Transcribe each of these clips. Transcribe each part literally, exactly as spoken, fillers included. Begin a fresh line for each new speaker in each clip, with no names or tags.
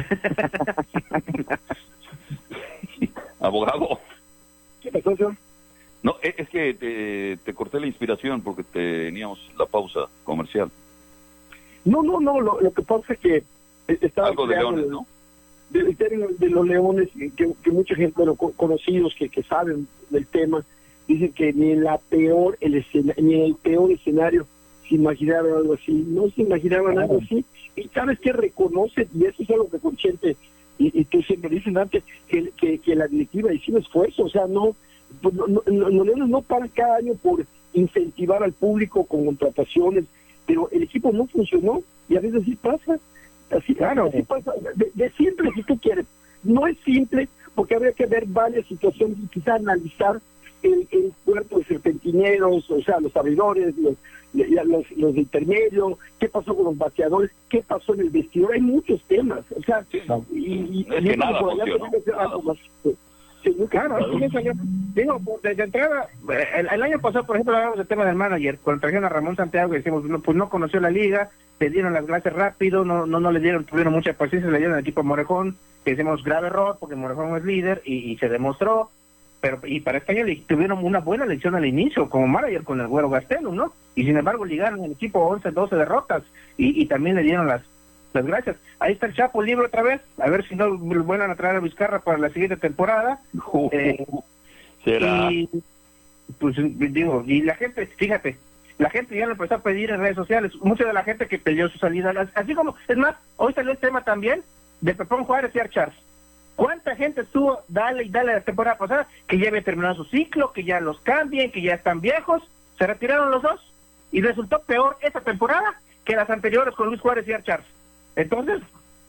Abogado.
¿Qué pasó, John?
No, es es que te, te corté la inspiración porque teníamos la pausa comercial.
No, no, no, lo, lo que pasa es que estaba
Algo de leones, ¿no?
del término de los leones, que, que mucha gente, bueno, co- conocidos que, que saben del tema, dicen que ni en la peor el escena, ni en el peor escenario se imaginaron algo así, no se imaginaban algo así, y sabes que reconocen, y eso es algo que consciente, y, y tú siempre dices antes, que, que, que la directiva hizo un esfuerzo, o sea, no, pues no, no, no- los leones no paran cada año por incentivar al público con contrataciones, pero el equipo no funcionó, y a veces sí pasa. Así, claro, así pasa, de, de simple si tú quieres. No es simple porque habría que ver varias situaciones y quizás analizar el, el cuerpo de serpentineros, o sea, los abridores, los, los, los intermedios, qué pasó con los bateadores, qué pasó en el vestidor. Hay muchos temas, o sea,
Sí,
y, y,
es
y
que
eso
nada
por allá
funcionó.
tiene que ser algo más. Sí, muy
Claro,
claro.
así me salió. Digo, por- desde entrada, eh, el, el año pasado, por ejemplo, hablábamos del tema del manager, cuando trajeron a Ramón Santiago y decimos, no, pues no conoció la liga, le dieron las gracias rápido, no no no le dieron, tuvieron mucha paciencia, le dieron al equipo a Morejón, que decimos grave error, porque Morejón es líder, y, y se demostró, pero y para este año le tuvieron una buena lección al inicio, como manager con el Güero Gastelum, ¿no? Y sin embargo ligaron el equipo once, doce derrotas, y, y también le dieron las las gracias. Ahí está el Chapo libre otra vez, a ver si no lo vuelvan a traer a Vizcarra para la siguiente temporada. Eh,
¿Será?
Y, pues digo, y la gente, fíjate, la gente ya lo empezó a pedir en redes sociales, mucha de la gente que pidió su salida, así como, es más, hoy salió el tema también de Pepón Juárez y Archars. ¿Cuánta gente estuvo, dale y dale la temporada pasada, que ya había terminado su ciclo, que ya los cambien, que ya están viejos, se retiraron los dos, y resultó peor esa temporada que las anteriores con Luis Juárez y Archars. Entonces,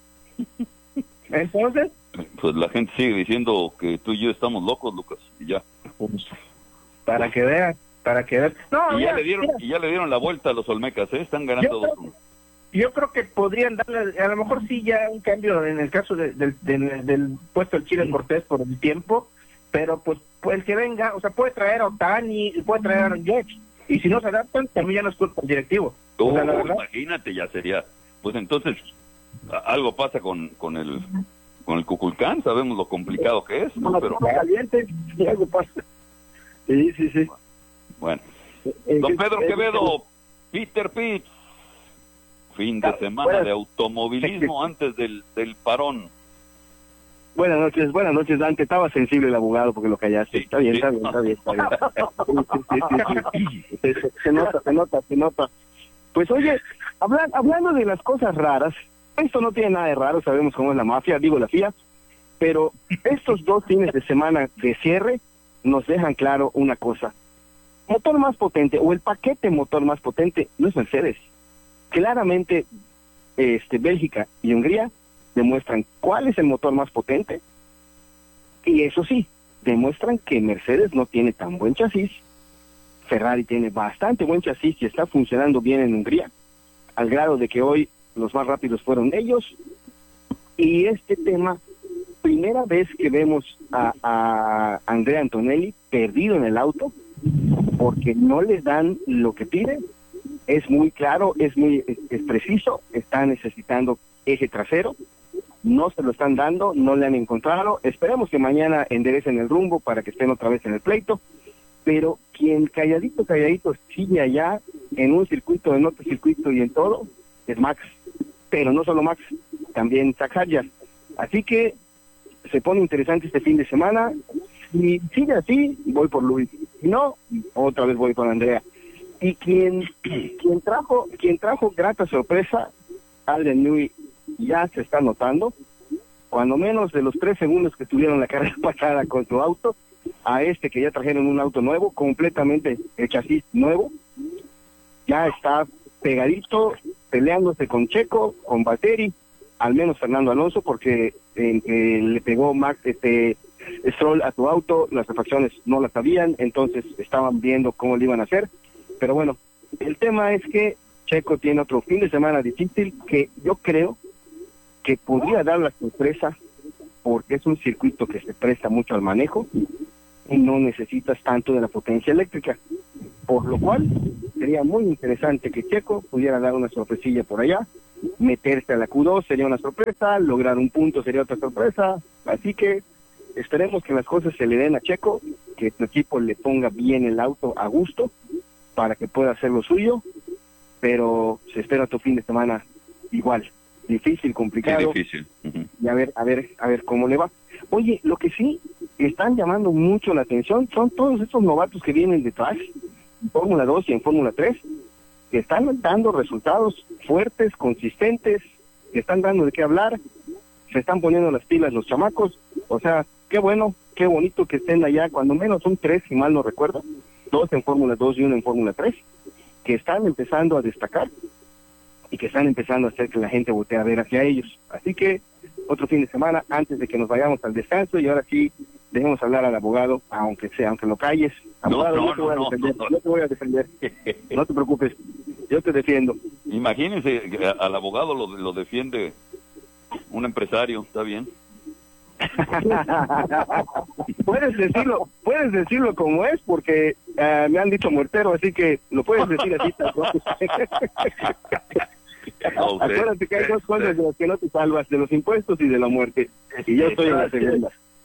entonces,
Pues la gente sigue diciendo que tú y yo estamos locos, Lucas, y ya.
pues, para que vean, para que vean. No,
Y ya
mira,
le dieron
mira,
y ya le dieron la vuelta a los Olmecas, ¿eh? Están ganando
Yo
dos
creo-
uno.
yo creo que podrían darle, a lo mejor sí ya un cambio en el caso de- del- del, del puesto del Chile Cortés por el tiempo, pero pues, pues el que venga, o sea, puede traer a Otani, puede traer a Aaron Judge, y si no se adaptan, también ya no es culpa del directivo. O sea, la
Oh,
verdad,
imagínate, ya sería. Pues entonces a- algo pasa con con el con el Cuculcán, sabemos lo complicado que es, ¿no?
No,
Pero
pero caliente y algo pasa. Sí, sí, sí.
bueno.
Eh,
Don
eh,
Pedro
eh,
Quevedo, Peter Pitts, fin de
Ah,
semana
buenas-
de automovilismo antes del, del parón.
Buenas noches, buenas noches, Dante. Estaba sensible el abogado porque lo callaste.
Sí,
está bien,
sí.
está bien, está bien, está bien. Sí, sí, sí, sí. Se, se- se nota, se nota, se nota. Pues oye, habla- hablando de las cosas raras, esto no tiene nada de raro, sabemos cómo es la mafia, digo la F I A, pero estos dos fines de semana de cierre nos dejan claro una cosa. Motor más potente, o el paquete motor más potente, no es Mercedes. Claramente, este, Bélgica y Hungría demuestran cuál es el motor más potente, y eso sí, demuestran que Mercedes no tiene tan buen chasis. Ferrari tiene bastante buen chasis y está funcionando bien en Hungría, al grado de que hoy los más rápidos fueron ellos. Y este tema, primera vez que vemos a, a Andrea Antonelli perdido en el auto, porque no le dan lo que pide. Es muy claro, es muy es, es preciso, está necesitando eje trasero, no se lo están dando, no le han encontrado. Esperemos que mañana enderecen el rumbo para que estén otra vez en el pleito, pero quien calladito, calladito sigue allá en un circuito, en otro circuito y en todo, es Max. Pero no solo Max, también Zach Hadjar. Así que se pone interesante este fin de semana. Si sigue así, voy por Luis. Si no, otra vez voy con Andrea. Y quien quien trajo quien trajo grata sorpresa, Alden Newey, ya se está notando, cuando menos de los tres segundos que tuvieron la carrera pasada con su auto, a este que ya trajeron un auto nuevo, completamente el chasis nuevo, ya está pegadito, peleándose con Checo, con Valtteri, al menos Fernando Alonso, porque eh, eh, le pegó Max, este Stroll a tu auto, las refacciones no las sabían, entonces estaban viendo cómo le iban a hacer. Pero bueno, el tema es que Checo tiene otro fin de semana difícil que yo creo que podría dar la sorpresa, porque es un circuito que se presta mucho al manejo y no necesitas tanto de la potencia eléctrica, por lo cual sería muy interesante que Checo pudiera dar una sorpresilla por allá meterse a la Q dos sería una sorpresa, lograr un punto sería otra sorpresa, así que esperemos que las cosas se le den a Checo, que su equipo le ponga bien el auto a gusto para que pueda hacer lo suyo, pero se espera otro fin de semana igual, difícil, complicado,
sí, difícil. Uh-huh.
Y a ver, a ver, a ver cómo le va. Oye, lo que sí están llamando mucho la atención son todos estos novatos que vienen detrás, en Fórmula dos y en Fórmula tres, que están dando resultados fuertes, consistentes, que están dando de qué hablar, se están poniendo las pilas los chamacos, o sea, qué bueno, qué bonito que estén allá, cuando menos son tres, si mal no recuerdo, dos en Fórmula dos y uno en Fórmula tres, que están empezando a destacar y que están empezando a hacer que la gente voltee a ver hacia ellos. Así que otro fin de semana antes de que nos vayamos al descanso, y ahora sí dejemos hablar al abogado, aunque sea, aunque lo calles. Abogado,
no, no,
yo te voy
no,
a defender,
no, no.
yo te voy a defender, no te preocupes, yo te defiendo.
Imagínense, que al abogado lo, lo defiende un empresario, ¿está bien?
puedes decirlo, puedes decirlo como es, porque uh, me han dicho muertero, así que lo puedes decir así. No, acuérdate que hay dos cosas de las que no te salvas, de los impuestos y de la muerte, y yo estoy en la segunda.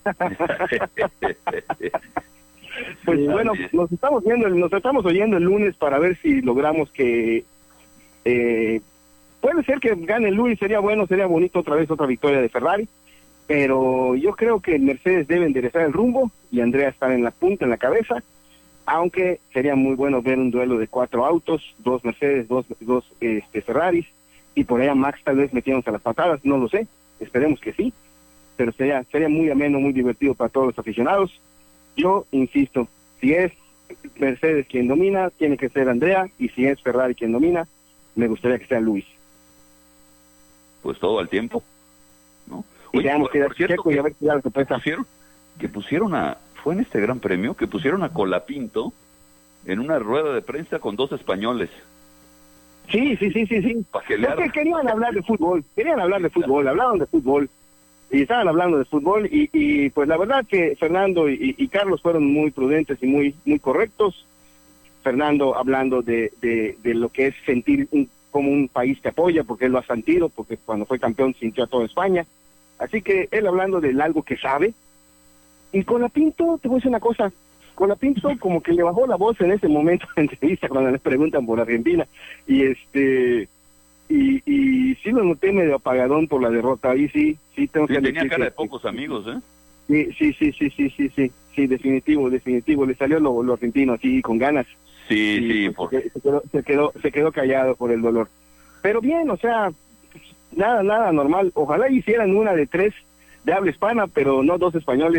Pues bueno, nos estamos viendo, nos estamos oyendo el lunes para ver si logramos que eh, puede ser que gane Luis, sería bueno, sería bonito otra vez otra victoria de Ferrari, pero yo creo que Mercedes debe enderezar el rumbo y Andrea estar en la punta, en la cabeza, aunque sería muy bueno ver un duelo de cuatro autos, dos Mercedes, dos, dos este, Ferraris, y por allá Max tal vez metiéndose a las patadas, no lo sé, esperemos que sí, pero sería, sería muy ameno, muy divertido para todos los aficionados. Yo insisto, si es Mercedes quien domina, tiene que ser Andrea, y si es Ferrari quien domina, me gustaría que sea Luis.
Pues todo al tiempo, ¿no?
Y
Oye,
veamos
por, por cierto,
Checo,
que,
y a ver si ya lo que pasa.
pusieron, que pusieron a, fue en este Gran Premio, que pusieron a Colapinto en una rueda de prensa con dos españoles.
Sí, sí, sí, sí, sí.
Para que le
Porque
hagan-
querían hablar de fútbol, querían hablar de fútbol, hablaban de fútbol, y estaban hablando de fútbol, y, y pues la verdad que Fernando y, y Carlos fueron muy prudentes y muy muy correctos. Fernando hablando de, de, de lo que es sentir un, como un país te apoya, porque él lo ha sentido, porque cuando fue campeón sintió a toda España. Así que él hablando de algo que sabe. Y Colapinto, te voy a decir una cosa, Colapinto como que le bajó la voz en ese momento de entrevista cuando le preguntan por Argentina, y este y, y sí lo noté medio apagadón por la derrota, ahí sí, sí tengo
Sí,
que
tenía
admitir
cara
que-
de pocos amigos, ¿eh?
Sí, sí, sí, sí, sí, sí, sí, sí, definitivo, definitivo, le salió lo, lo argentino así con ganas.
Sí,
Y,
sí,
pues,
porque...
se, quedó, se quedó se quedó callado por el dolor. Pero bien, o sea, nada, nada normal. Ojalá hicieran una de tres de habla hispana, pero no dos españoles.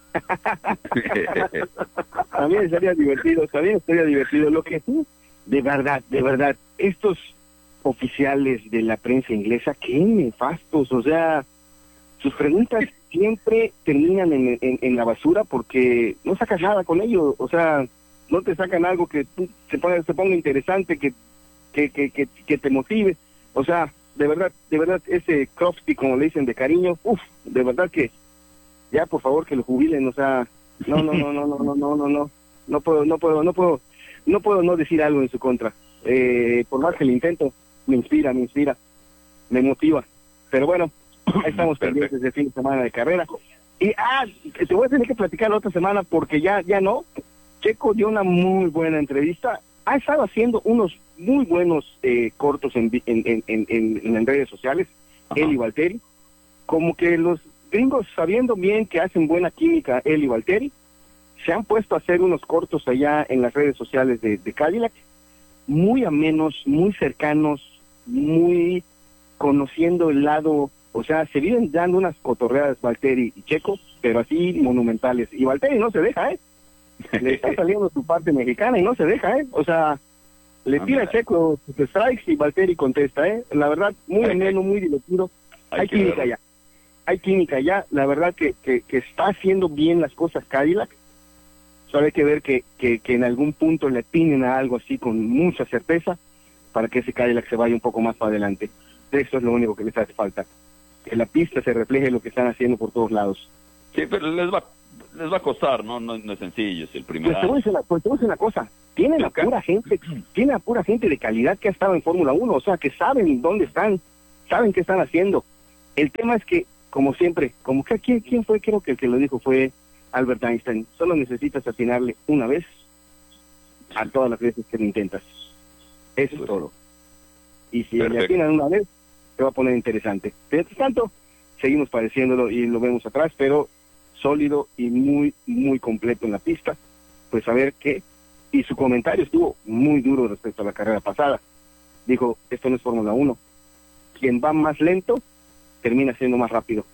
También sería divertido, también sería divertido. Lo que sí, de verdad, de verdad, estos oficiales de la prensa inglesa, qué nefastos, o sea, sus preguntas siempre terminan en, en, en la basura porque no sacas nada con ellos, o sea, no te sacan algo que tú se ponga, se ponga interesante, que, que, que, que, que te motive, o sea, de verdad, de verdad, ese Crofty, como le dicen de cariño, uff, de verdad que ya por favor que lo jubilen, o sea, no, no, no, no, no, no, no, no, no, no puedo, no puedo, no puedo, no puedo no decir algo en su contra, eh, por más que lo intento, me inspira, me inspira, me motiva, pero bueno, ahí estamos pendientes del fin de semana de carrera. Y, ah, te voy a tener que platicar la otra semana porque ya ya no. Checo dio una muy buena entrevista. Ha estado haciendo unos muy buenos eh, cortos en, vi- en, en, en, en, en las redes sociales,
Ajá.
él y Valtteri. Como que los gringos, sabiendo bien que hacen buena química él y Valtteri, se han puesto a hacer unos cortos allá en las redes sociales de, de Cadillac, muy amenos, muy cercanos, muy conociendo el lado, o sea, se viven dando unas cotorreadas Valtteri y Checo, pero así monumentales. Y Valtteri no se deja, ¿eh? Le está saliendo su parte mexicana y no se deja, ¿eh? O sea, le
Ah,
tira a
mira.
Checo sus strikes y Valtteri contesta, ¿eh? La verdad, muy
Hay-
ameno, muy divertido.
hay
Hay
que
química
verlo.
ya. Hay química ya. La verdad que, que, que está haciendo bien las cosas Cadillac. Solo hay que ver que, que, que en algún punto le atinen a algo así con mucha certeza para que ese Cadillac se vaya un poco más para adelante. Eso es lo único que les hace falta. Que la pista se refleje lo que están haciendo por todos lados.
Sí, pero les va, les va a costar, ¿no? No, no es sencillo, es el primer
Pues te voy a
año.
decir una, pues te voy a decir una cosa. Tienen a
Acá.
pura gente, tienen a pura gente de calidad que ha estado en Fórmula uno, o sea, que saben dónde están. saben qué están haciendo. El tema es que, como siempre, como que ¿quién, quién fue? Creo que el que lo dijo fue Albert Einstein. Solo necesitas atinarle una vez a todas las veces que lo intentas. Eso es todo. Y si le atinan una vez, se va a poner interesante. Mientras tanto, seguimos padeciéndolo y lo vemos atrás, pero sólido y muy, muy completo en la pista. Pues a ver qué. Y su comentario estuvo muy duro respecto a la carrera pasada. Dijo, esto no es Fórmula uno. Quien va más lento, termina siendo más rápido.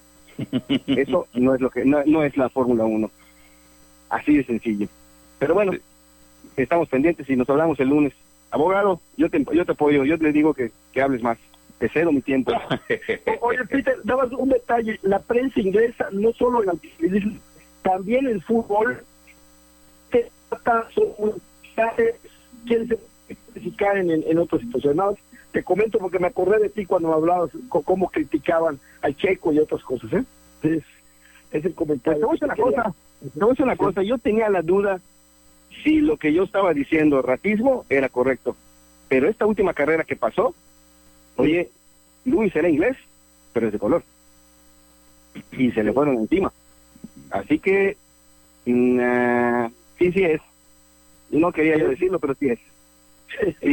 Eso no es lo que no, no es la Fórmula uno. Así de sencillo. Pero bueno, sí. Estamos pendientes y nos hablamos el lunes. Abogado, yo te, yo te apoyo, yo te digo que, que hables más. Te cedo mi tiempo.
Oye, Peter, dabas un detalle. La prensa inglesa, no solo en automovilismo, también en fútbol, te trata sobre quieren criticar en, en otras situaciones. No, te comento porque me acordé de ti cuando me hablabas co cómo criticaban al Checo y otras cosas, ¿eh? Es, es el comentario.
Te voy a decir una cosa, te voy a decir una cosa, yo tenía la duda si lo que yo estaba diciendo, racismo, era correcto. Pero esta última carrera que pasó, oye, Luis era inglés, pero es de color. Y se le fueron encima. Así que, uh, sí, sí es. No quería yo decirlo, pero sí es. Sí, sí.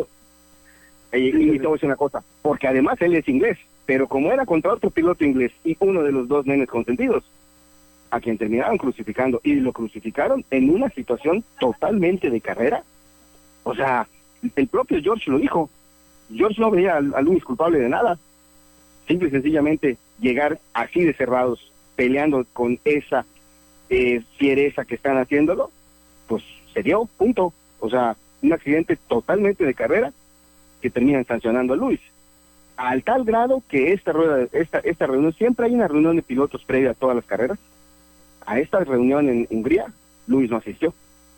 Y, y te voy a decir una cosa, porque además él es inglés, pero como era contra otro piloto inglés y uno de los dos nenes consentidos, a quien terminaron crucificando, y lo crucificaron en una situación totalmente de carrera. O sea, el propio George lo dijo. George no veía a, a Lewis culpable de nada. Simple y sencillamente llegar así de cerrados, peleando con esa eh, fiereza que están haciéndolo, pues se dio, punto. O sea, un accidente totalmente de carrera que terminan sancionando a Lewis. Al tal grado que esta rueda, esta, esta reunión, siempre hay una reunión de pilotos previa a todas las carreras. A esta reunión en Hungría, Lewis no asistió.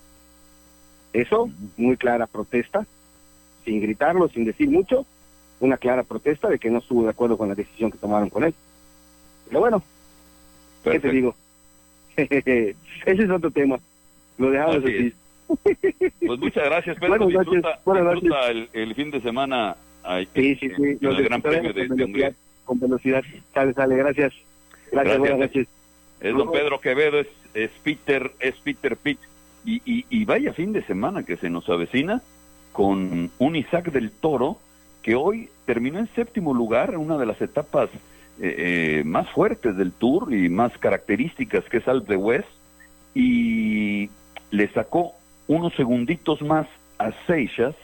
Eso, muy clara protesta, sin gritarlo, sin decir mucho, una clara protesta de que no estuvo de acuerdo con la decisión que tomaron con él. Pero bueno, ¿qué te digo? Ese es otro tema. Lo dejamos así. así.
Pues muchas gracias, Pedro. Buenas disfruta, disfruta noches. El, el fin de semana ahí,
sí, sí, sí.
En, en el Gran Premio de, de Hungría.
Con velocidad. Sale, sale. Gracias. Gracias, gracias. Buenas noches.
Es don Pedro Quevedo, es, es Peter, es Peter Pitt. Y, y, y vaya fin de semana que se nos avecina con un Isaac del Toro que hoy terminó en séptimo lugar en una de las etapas eh, eh, más fuertes del Tour y más características, que es Alpe d'Huez, y le sacó unos segunditos más a Seixas.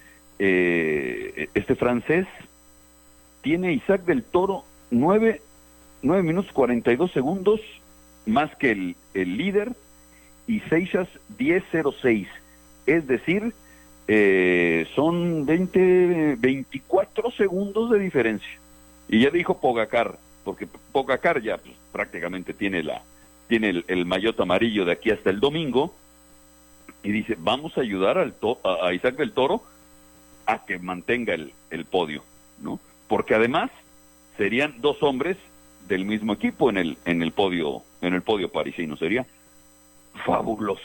Eh, este francés tiene Isaac del Toro nueve, nueve minutos cuarenta y dos segundos más que el, el líder, y Seixas diez cero seis, es decir, eh, son veinte, veinticuatro segundos de diferencia. Y ya dijo Pogacar, porque Pogacar ya pues, prácticamente tiene la tiene el, el maillot amarillo de aquí hasta el domingo, y dice, vamos a ayudar al to a, a Isaac del Toro a que mantenga el, el podio, ¿no? Porque además serían dos hombres del mismo equipo en el en el podio en el podio parisino. Sería fabuloso.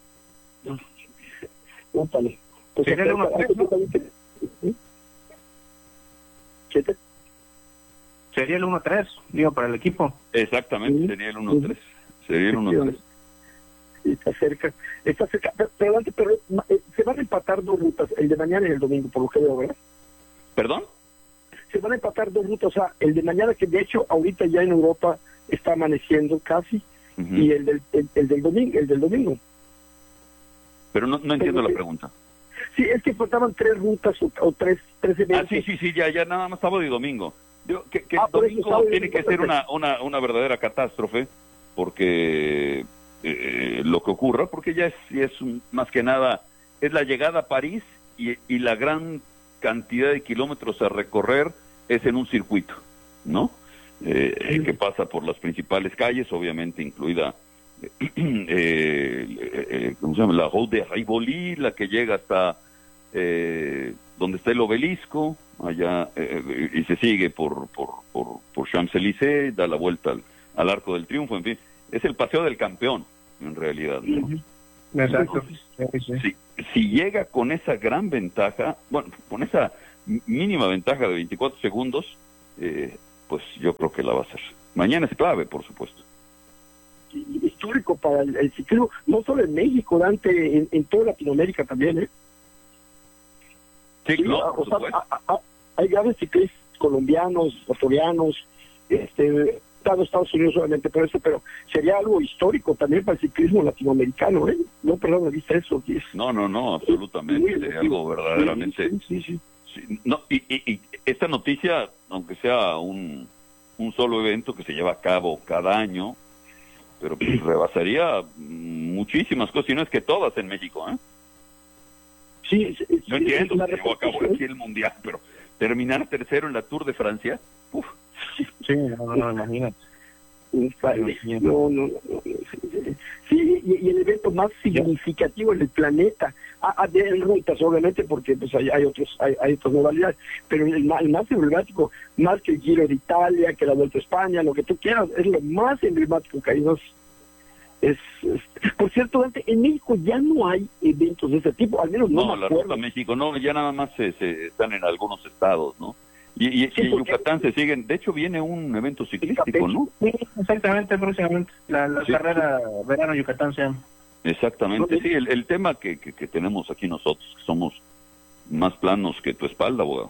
Úpale. Pues
sería el uno tres, ¿no? Sería el uno tres, digo, para el equipo.
Exactamente, sí. Sería el uno tres. Sería el uno tres.
Está cerca, está cerca, pero, pero eh, se van a empatar dos rutas, el de mañana y el domingo, por lo que veo, ¿verdad?
¿Perdón?
Se van a empatar dos rutas, o sea, el de mañana, que de hecho ahorita ya en Europa está amaneciendo casi, uh-huh. y el del, el, el del domingo, el del domingo.
Pero no, no entiendo pero, la pregunta.
Sí, es que faltaban tres rutas o, o tres, tres eventos.
Ah, sí, sí, sí, ya, ya nada más sábado y domingo. Digo, que que ah, domingo tiene que ser una, una, una verdadera catástrofe, porque eh, lo que ocurra, porque ya es, ya es un, más que nada, es la llegada a París y, y la gran cantidad de kilómetros a recorrer es en un circuito, ¿no? Eh, que pasa por las principales calles, obviamente incluida eh, eh, ¿cómo se llama? La Route de Rivoli, la que llega hasta eh, donde está el obelisco, allá, eh, y se sigue por por, por, por Champs-Élysées, da la vuelta al, al Arco del Triunfo, en fin, es el paseo del campeón, en realidad, ¿no?
Exacto.
Si, si llega con esa gran ventaja, bueno, con esa mínima ventaja de veinticuatro segundos, eh, pues yo creo que la va a hacer. Mañana es clave, por supuesto.
Histórico para el, el ciclismo, no solo en México, Dante, en, en toda Latinoamérica también, ¿eh?
Sí,
Sí,
no, por
o sea,
supuesto.
a, a, hay graves ciclistas colombianos, ecuatorianos, este, dado Estados Unidos solamente por eso, pero sería algo histórico también para el ciclismo latinoamericano, ¿eh? No perdón de vista eso, sí.
No, no, no, absolutamente,
Sí, sí,
algo verdaderamente...
Sí, sí, sí.
Sí, no, y, y, y esta noticia, aunque sea un, un solo evento que se lleva a cabo cada año, pero pues rebasaría muchísimas cosas, y no es que todas en México, ¿eh?
Sí, sí, sí,
Yo entiendo
la
que se llevó a cabo
repercusión.
aquí el Mundial, pero terminar tercero en la Tour de Francia, uf,
Sí, no, no, no, imagínate.
Vale. No, no, no, no, sí, sí, y, y el evento más significativo en el planeta, ah, ah, de en rutas obviamente, porque pues hay, hay otros hay, hay otras modalidades, pero el, más- el más emblemático, más que el Giro de Italia, que la Vuelta a España, lo que tú quieras, es lo más emblemático que hay. ¿No? Es, es- por cierto, Dante, en México ya no hay eventos de ese tipo, al menos no,
no,
me
la
acuerdo.
Ruta México, no, ya nada más se, se están en algunos estados, ¿no? Y, y,
Sí,
y en
porque-
Yucatán se siguen, de hecho viene un evento ciclístico, ¿no?
Sí, exactamente, próximamente. La, la
Sí.
carrera verano Yucatán se llama.
Exactamente,
No,
sí, el, el tema que, que, que tenemos aquí nosotros, que somos más planos que tu espalda, abogado.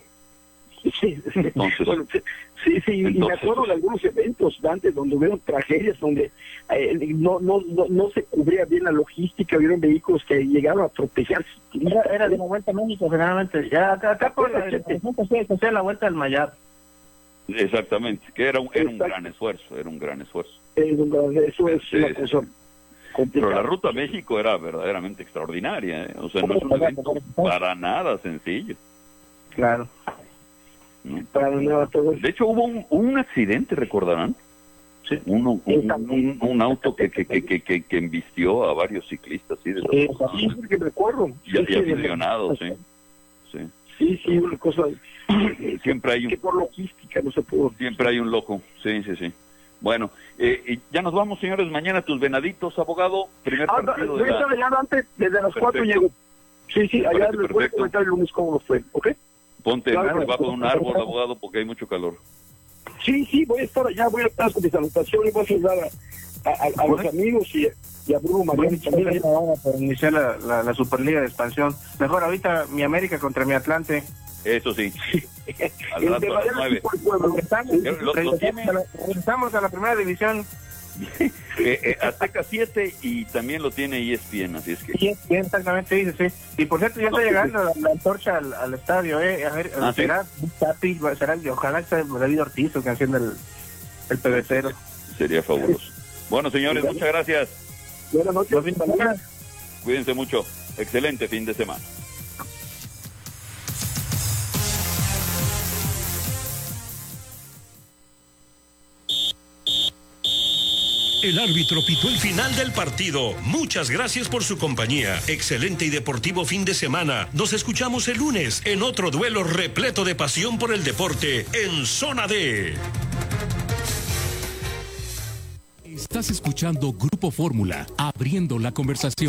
Sí,
Entonces-
bueno, sí, sí, sí, y me
entonces,
acuerdo
pues-
de algunos eventos antes donde hubieron tragedias, donde eh, no, no, no, no se cubría bien la logística, hubieron vehículos que llegaron a atropellar.
Era, era de la Vuelta a México, generalmente. Ya acá, acá por la, se hacía la Vuelta al Mayab.
Exactamente, que era un, era un
Exacto.
gran esfuerzo, era un gran esfuerzo.
Eh, donde eso es
Sí,
una
sí,
cosa
sí.
complicada.
Pero la Ruta a México era verdaderamente extraordinaria, ¿eh? O sea, no es un evento para nada sencillo,
Claro.
¿no?
Para nada, todo eso.
De hecho, hubo un, un accidente, recordarán.
Sí.
Uno, un, un, un auto que, que, que, que, que, que embistió a varios ciclistas, sí, de los-
Sí,
Sí, porque me acuerdo.
y,
Sí,
y
sí, de-
aficionados, sí. Sí.
Sí, sí, una cosa
Siempre hay
que
un,
por logística no se pudo.
siempre hay un loco, sí, sí, sí. Bueno, eh, y ya nos vamos, señores, mañana tus venaditos, abogado, primer
Ah,
partido
voy
de
a estar
la...
allá antes, desde las cuatro
Perfecto.
llego. Sí, sí,
Me
allá
parece
les voy a
perfecto.
comentar el lunes cómo nos fue, ¿ok?
Ponte
Claro.
debajo de un árbol, abogado, porque hay mucho calor.
Sí, sí, voy a estar allá, voy a estar con mis anotaciones, voy a saludar a, a, a- a los amigos y, y a Bruno Mariani también. allá.
Para iniciar la, la, la Superliga de Expansión. Mejor ahorita mi América contra mi Atlante.
Eso sí, al
El
rato
de
a las
Madera
nueve.
sí fue el pueblo.
Regresamos,
Lo- lo
regresamos
tiene.
a la, regresamos a la primera división.
Eh, eh, Azteca siete y también lo tiene E S P N, así es que...
Sí, sí, exactamente, dice, sí. Y por cierto, ya está llegando la, la antorcha al, al estadio, ¿eh? A ver,
Ah, ¿sí?
será Tapi, será, ojalá que sea David Ortiz el que encienda el, el pebetero.
Sería fabuloso. Bueno, señores, muchas gracias.
Buenas noches.
Los fin de semana.
Cuídense mucho. Excelente fin de semana.
El árbitro pitó el final del partido. Muchas gracias por su compañía. Excelente y deportivo fin de semana. Nos escuchamos el lunes en otro duelo repleto de pasión por el deporte en Zona D.
Estás escuchando Grupo Fórmula, abriendo la conversación.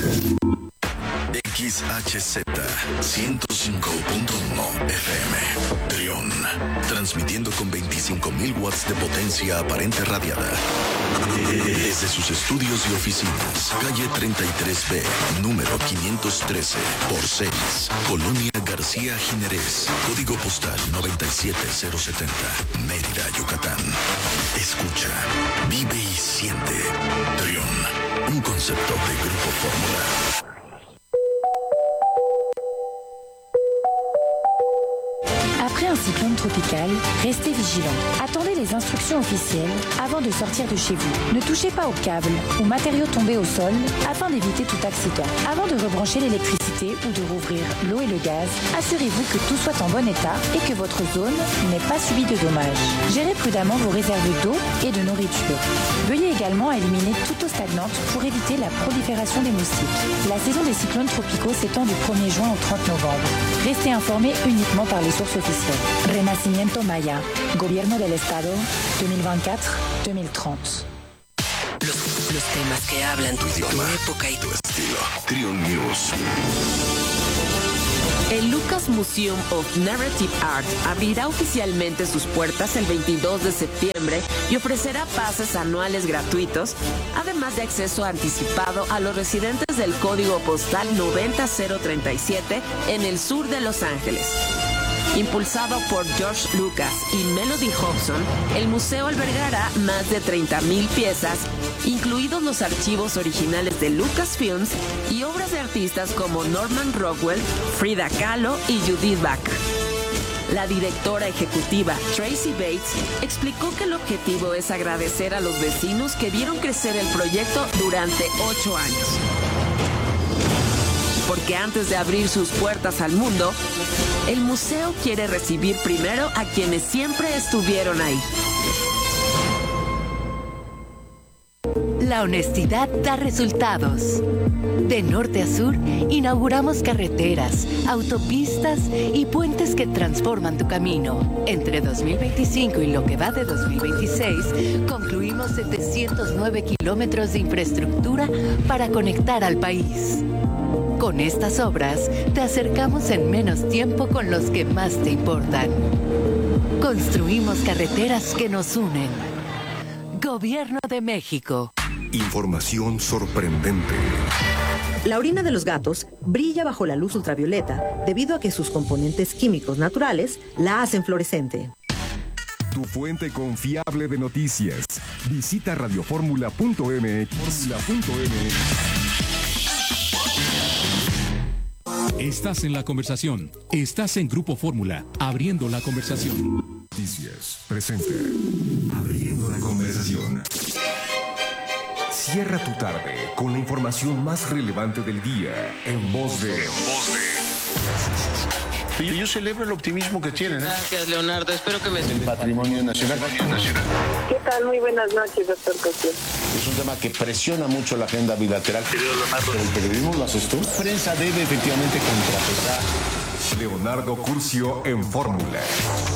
X H Z ciento cinco punto uno F M Trión, transmitiendo con veinticinco mil watts de potencia aparente radiada desde sus estudios y oficinas, calle treinta y tres B, número quinientos trece por seis, Colonia García Jiménez, código postal noventa y siete cero setenta, Mérida, Yucatán. Escucha, vive y siente. Trión, un concepto de Grupo Fórmula.
Après un cyclone tropical, restez vigilants. Attendez les instructions officielles avant de sortir de chez vous. Ne touchez pas aux câbles ou matériaux tombés au sol afin d'éviter tout accident. Avant de rebrancher l'électricité ou de rouvrir l'eau et le gaz, assurez-vous que tout soit en bon état et que votre zone n'ait pas subi de dommages. Gérez prudemment vos réserves d'eau et de nourriture. Veuillez également éliminer toute eau stagnante pour éviter la prolifération des moustiques. La saison des cyclones tropicaux s'étend du premier juin au trente novembre. Restez informés uniquement par les sources officielles. Renacimiento Maya, Gobierno del Estado, dos mil veinticuatro a dos mil treinta.
Los, los temas que hablan
Tu
de tu
idioma,
época y
tu estilo. Trión News.
El Lucas Museum of Narrative Art abrirá oficialmente sus puertas el veintidós de septiembre y ofrecerá pases anuales gratuitos, además de acceso anticipado a los residentes del código postal noventa cero treinta y siete en el sur de Los Ángeles. Impulsado por George Lucas y Melody Hobson, el museo albergará más de treinta mil piezas, incluidos los archivos originales de Lucasfilms y obras de artistas como Norman Rockwell, Frida Kahlo y Judith Butler. La directora ejecutiva Tracy Bates explicó que el objetivo es agradecer a los vecinos que vieron crecer el proyecto durante ocho años. Porque antes de abrir sus puertas al mundo, el museo quiere recibir primero a quienes siempre estuvieron ahí.
La honestidad da resultados. De norte a sur, inauguramos carreteras, autopistas y puentes que transforman tu camino. Entre dos mil veinticinco y lo que va de dos mil veintiséis, concluimos setecientos nueve kilómetros de infraestructura para conectar al país. Con estas obras, te acercamos en menos tiempo con los que más te importan. Construimos carreteras que nos unen. Gobierno de México.
Información sorprendente.
La orina de los gatos brilla bajo la luz ultravioleta debido a que sus componentes químicos naturales la hacen fluorescente.
Tu fuente confiable de noticias. Visita radioformula punto m x.
Estás en la conversación. Estás en Grupo Fórmula, abriendo la conversación.
Noticias presente. Abriendo la conversación. Cierra tu tarde con la información más relevante del día en voz de... En voz de...
Yo, yo celebro el optimismo que tienen. ¿eh?
Gracias, Leonardo. Espero que me...
El patrimonio nacional. nacional.
¿Qué tal? Muy buenas noches, doctor Cosío.
Es un tema que presiona mucho la agenda bilateral. Pero el periodismo lo haces tú. La prensa debe efectivamente contrapesar.
Leonardo Curcio en Fórmula.